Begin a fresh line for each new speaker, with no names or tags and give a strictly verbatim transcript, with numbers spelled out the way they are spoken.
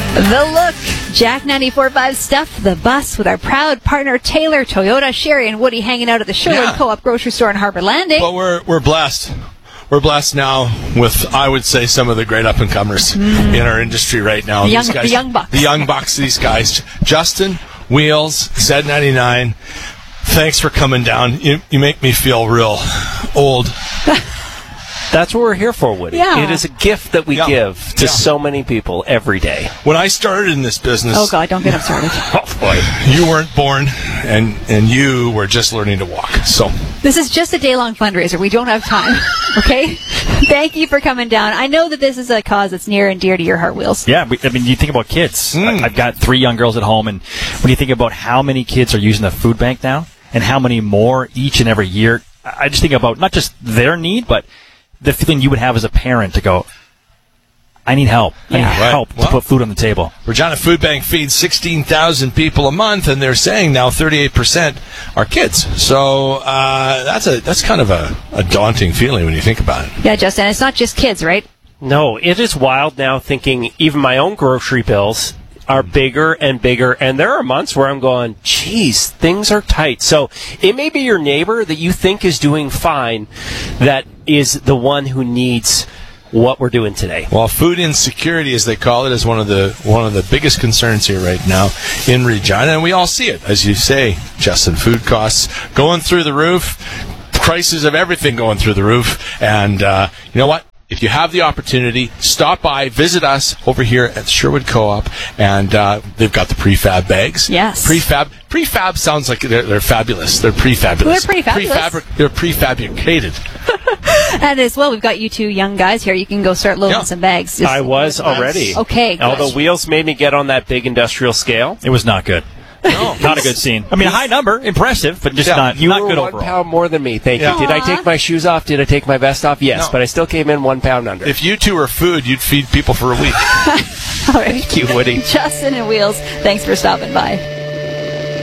The Look, Jack ninety-four point five Stuff the Bus with our proud partner Taylor, Toyota, Sherry, and Woody hanging out at the Sherwood
Yeah.
Co-op grocery store in Harbor Landing.
But we're we're blessed. We're blessed now with, I would say, some of the great up-and-comers mm. in our industry right now.
The young,
these guys,
the young bucks.
The young bucks, these guys. Justin, Wheels, Z ninety-nine, thanks for coming down. You, you make me feel real old.
That's what we're here for, Woody.
Yeah.
It is a gift that we
Yeah.
give to
Yeah.
so many people every day.
When I started in this business,
Oh, God, don't get him started.
Oh, boy.
you weren't born, and, and you were just learning to walk. So
This is just a day-long fundraiser. We don't have time, okay? Thank you for coming down. I know that this is a cause that's near and dear to your heart, Wheels.
Yeah, we- I mean, you think about kids.
Mm.
I, I've got three young girls at home, and when you think about how many kids are using the food bank now, and how many more each and every year, I just think about not just their need, but the feeling you would have as a parent to go, I need help. I
Yeah.
need
Right.
help
Well,
to put food on the table.
Regina Food Bank feeds sixteen thousand people a month, and they're saying now thirty-eight percent are kids. So uh, that's a that's kind of a, a daunting feeling when you think about it.
Yeah, Justin, it's not just kids, right?
No, it is wild now thinking even my own grocery bills are bigger and bigger, and there are months where I'm going, geez, things are tight. So it may be your neighbor that you think is doing fine that is the one who needs what we're doing today.
Well, food insecurity, as they call it, is one of the one of the biggest concerns here right now in Regina, and we all see it, as you say, Justin. Food costs going through the roof, prices of everything going through the roof, and uh, you know what? If you have the opportunity, stop by, visit us over here at Sherwood Co-op, and uh, they've got the prefab bags.
Yes.
Prefab. Prefab sounds like they're, they're fabulous. They're prefabulous.
They're pretty fabulous.
Prefabri- they're prefabricated.
And as well, we've got you two young guys here. You can go start loading
Yeah.
some bags. Just-
I was already.
Okay, good.
Although Wheels made me get on that big industrial scale.
It was not good.
No.
Not a good scene. I mean, a high number, impressive, but just
Yeah,
not,
You
not
were
good
one
overall.
pound more than me. Thank
Yeah.
you. Did I take my shoes off? Did I take my vest off? Yes,
No.
but I still came in one pound under.
If you two were food, you'd feed people for a week.
All right.
Thank you, Woody.
Justin and Wheels, thanks for stopping by.